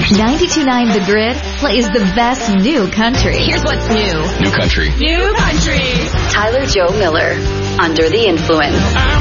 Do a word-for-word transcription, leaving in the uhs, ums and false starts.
ninety-two point nine The Grid plays the best new country. Here's what's new. New country. New country. Tyler Joe Miller, Under the Influence.